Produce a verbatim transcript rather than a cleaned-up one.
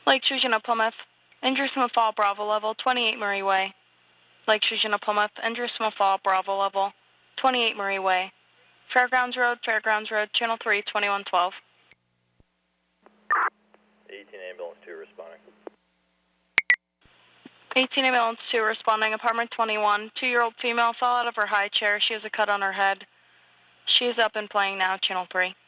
Lakes Region of Plymouth. Injury Smith Fall, Bravo level, twenty-eight Murray Way. Lakes Region of Plymouth. Injury Smith Fall, Bravo level, twenty-eight Murray Way. Fairgrounds Road, Fairgrounds Road, Channel three, twenty-one twelve. eighteen Ambulance two responding. eighteen Ambulance two responding, apartment twenty-one. Two-year-old female fell out of her high chair. She has a cut on her head. She is up and playing now, Channel three.